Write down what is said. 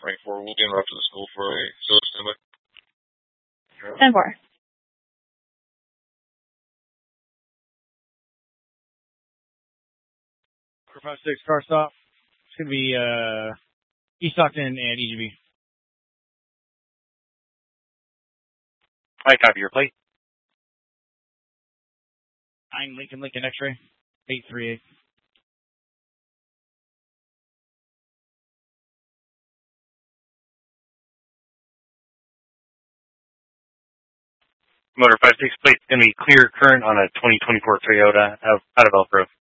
Frank 4, we'll be en route to the school for a SOS standby. 10-4. For 5-6, car stop. It's going to be East Stockton and EGB. I copy your plate. 9 Lincoln X-ray. 838. Motor 5-6 plate is going to be clear current on a 2024 Toyota out of Elk Grove.